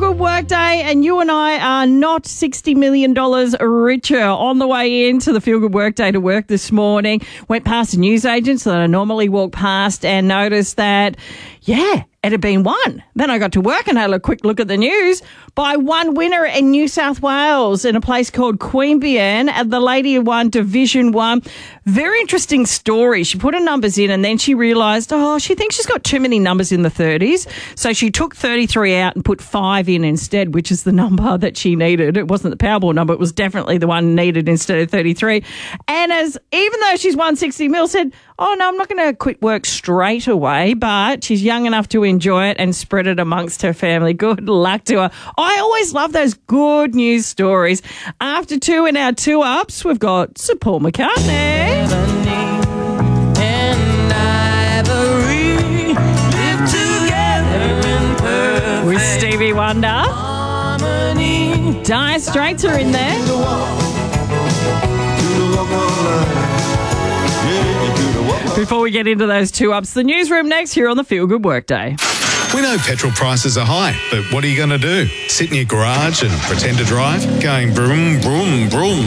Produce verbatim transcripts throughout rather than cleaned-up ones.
Good Workday, and you and I are not sixty million dollars richer. On the way into the Feel Good Workday to work this morning, went past a newsagent that I normally walk past and noticed that, yeah, it had been won. Then I got to work and had a quick look at the news by one winner in New South Wales in a place called Queanbeyan, and the lady who won Division One. Very interesting story. She put her numbers in and then she realised, oh, she thinks she's got too many numbers in the thirties. So she took thirty-three out and put five in instead, which is the number that she needed. It wasn't the Powerball number. It was definitely the one needed instead of thirty-three. And as even though she's won sixty mil, said, oh, no, I'm not going to quit work straight away, but she's young enough to enjoy it and spread it amongst her family. Good luck to her. I always love those good news stories. After two in our two ups, we've got Sir Paul McCartney. And Ivory live together in perfect With Stevie Wonder. harmony. Dire Straits are in there. Before we get into those two ups, the newsroom next here on the Feel Good Workday. We know petrol prices are high, but what are you going to do? Sit in your garage and pretend to drive? Going broom, broom, broom.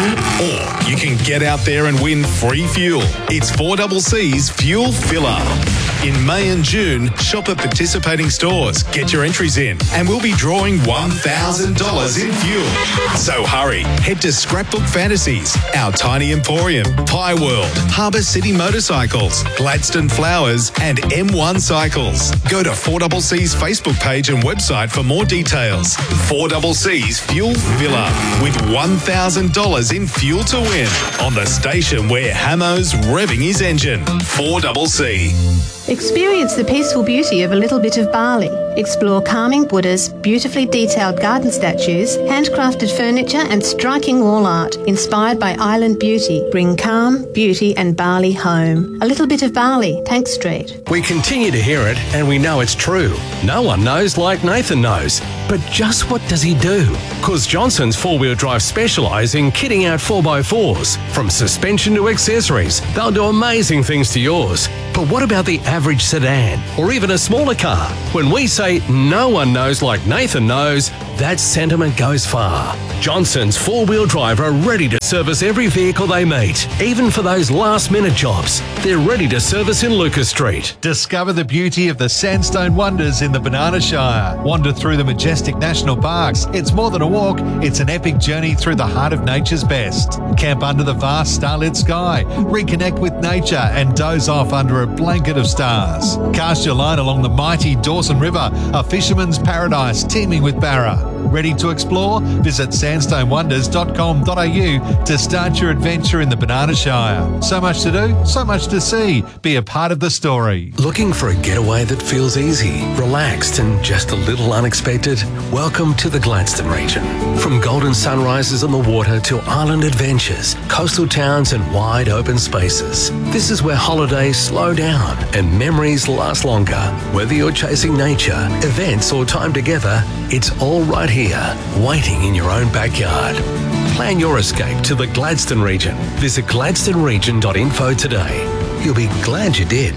Or you can get out there and win free fuel. It's four C C's Fuel Filler. In May and June, shop at participating stores. Get your entries in, and we'll be drawing one thousand dollars in fuel. So hurry. Head to Scrapbook Fantasies, Our Tiny Emporium, Pie World, Harbour City Motorcycles, Gladstone Flowers, and M one Cycles. Go to four C C's Facebook page and website for more details. four C C's Fuel Filler, with one thousand dollars in fuel to win on the station where Hamo's revving his engine. four C C. Experience the peaceful beauty of a little bit of Bali. Explore calming Buddhas, beautifully detailed garden statues, handcrafted furniture and striking wall art inspired by island beauty. Bring calm, beauty and Bali home. A little bit of Bali, Tank Street. We continue to hear it and we know it's true. No one knows like Nathan knows. But just what does he do? Because Johnson's four-wheel drive specialise in kitting out four by fours. From suspension to accessories, they'll do amazing things to yours. But what about the average sedan or even a smaller car? When we say no one knows like Nathan knows, that sentiment goes far. Johnson's four-wheel drive are ready to service every vehicle they meet, even for those last-minute jobs. They're ready to service in Lucas Street. Discover the beauty of the sandstone wonders in the Banana Shire. Wander through the majestic national parks. It's more than a walk, it's an epic journey through the heart of nature's best. Camp under the vast starlit sky. Reconnect with nature and doze off under a blanket of stars. Cast your line along the mighty Dawson River, a fisherman's paradise teeming with barra. Ready to explore? Visit sandstone wonders dot com dot a u to start your adventure in the Banana Shire. So much to do, so much to see. Be a part of the story. Looking for a getaway that feels easy, relaxed and just a little unexpected? Welcome to the Gladstone region. From golden sunrises on the water to island adventures, coastal towns and wide open spaces. This is where holidays slow down and memories last longer. Whether you're chasing nature, events or time together, it's all right here, waiting in your own backyard. Plan your escape to the Gladstone region. Visit gladstone region dot info today. You'll be glad you did.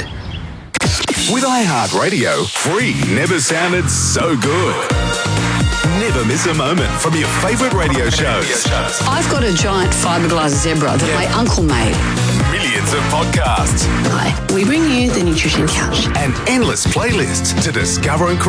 With iHeartRadio, free never sounded so good. Never miss a moment from your favourite radio shows. I've got a giant fiberglass zebra that my uncle made. Millions of podcasts Hi, we bring you the Nutrition Couch. and endless playlists to discover and